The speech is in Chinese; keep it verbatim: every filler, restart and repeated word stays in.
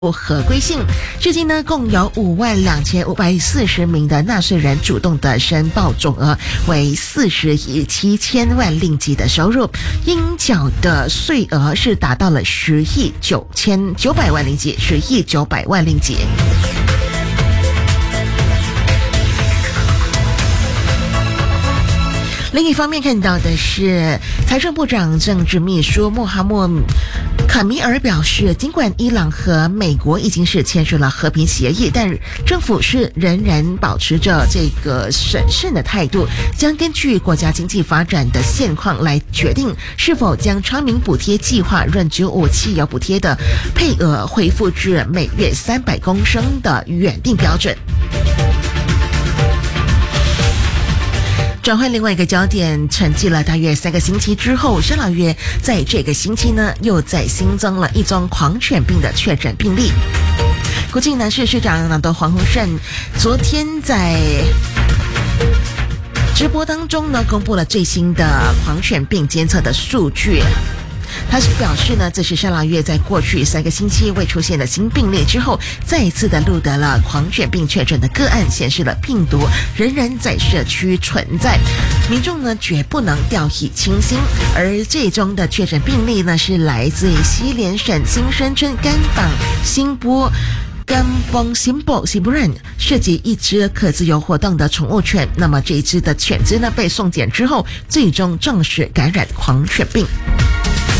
合规性，至今呢，共有五万两千五百四十名的纳税人主动的申报，总额为四十亿七千万令吉的收入，应缴的税额是达到了十亿九千九百万令吉，十亿九百万令吉。另一方面看到的是，财政部长政治秘书穆哈默卡米尔表示，尽管伊朗和美国已经是签署了和平协议，但政府是仍然保持着这个审慎的态度，将根据国家经济发展的现况来决定是否将昌明补贴计划润九五汽油补贴的配额恢复至每月三百公升的原定标准。转换另外一个焦点，沉寂了大约三个星期之后，沙劳越在这个星期呢，又再新增了一宗狂犬病的确诊病例。国境南市市长纳多黄宏胜昨天在直播当中呢，公布了最新的狂犬病监测的数据。他是表示呢，这是沙劳越在过去三个星期未出现的新病例之后，再一次的录得了狂犬病确诊的个案，显示了病毒仍然在社区存在，民众呢绝不能掉以轻心。而这宗的确诊病例呢，是来自于西连省新生村甘榜新波甘邦新波西布人，涉及一只可自由活动的宠物犬。那么这一只的犬只呢，被送检之后，最终证实感染狂犬病。